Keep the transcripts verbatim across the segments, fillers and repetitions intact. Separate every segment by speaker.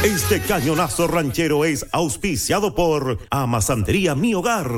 Speaker 1: Este cañonazo ranchero es auspiciado por Amasandería Mi Hogar.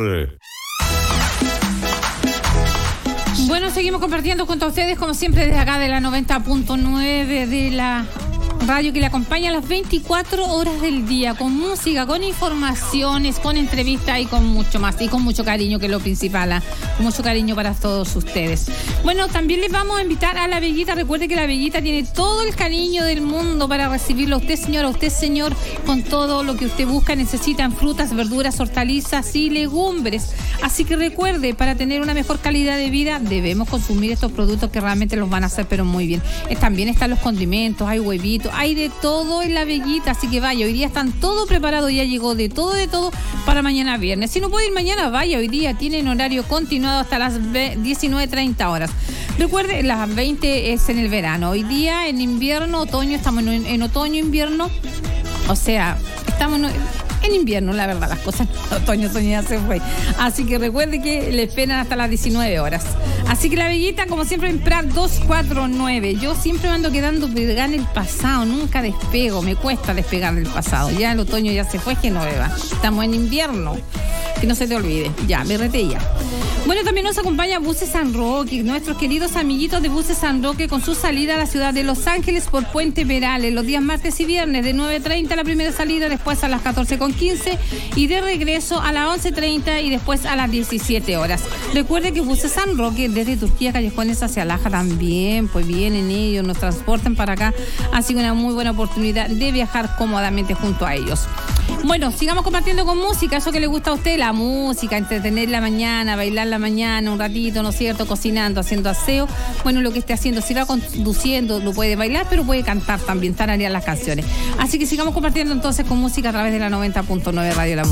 Speaker 2: Bueno, seguimos compartiendo con todos ustedes, como siempre, desde acá de la noventa punto nueve de la radio que le acompaña a las veinticuatro horas del día, con música, con informaciones, con entrevistas y con mucho más, y con mucho cariño, que es lo principal, ¿eh? Con mucho cariño para todos ustedes. Bueno, también les vamos a invitar a La Bellita. Recuerde que La Bellita tiene todo el cariño del mundo para recibirlo a usted, señora, a usted, señor, con todo lo que usted busca, necesitan frutas, verduras, hortalizas y legumbres. Así que recuerde, para tener una mejor calidad de vida, debemos consumir estos productos que realmente los van a hacer, pero muy bien. Eh, también están los condimentos, hay huevitos, hay de todo en La Bellita, así que vaya, hoy día están todo preparado, ya llegó de todo, de todo para mañana viernes. Si no puede ir mañana, vaya, hoy día tienen horario continuado hasta las diecinueve treinta horas. Recuerde, las veinte es en el verano, hoy día en invierno, otoño, estamos en, en otoño, invierno, o sea, estamos en, en invierno, la verdad, las cosas, otoño, otoño ya se fue. Así que recuerde que le esperan hasta las diecinueve horas. Así que La Bellita, como siempre, en Prat doscientos cuarenta y nueve. Yo siempre me ando quedando pegada en el pasado, nunca despego, me cuesta despegar del pasado. Ya el otoño ya se fue, que no beba. Estamos en invierno, que no se te olvide. Ya, me reté ya. Bueno, también nos acompaña Buses San Roque, nuestros queridos amiguitos de Buses San Roque, con su salida a la ciudad de Los Ángeles por Puente Perales, los días martes y viernes, de nueve treinta la primera salida, después a las catorce quince y de regreso a las once treinta y después a las diecisiete horas. Recuerde que Buses San Roque, desde Turquía, Callejones hacia Laja también, pues vienen ellos, nos transportan para acá, así que una muy buena oportunidad de viajar cómodamente junto a ellos. Bueno, sigamos compartiendo con música, eso que le gusta a usted, la música, entretener la mañana, bailar la mañana un ratito, ¿no es cierto? Cocinando, haciendo aseo, bueno, lo que esté haciendo, si va conduciendo, lo puede bailar, pero puede cantar también, tararear las canciones. Así que sigamos compartiendo entonces con música a través de la noventa punto nueve Radio La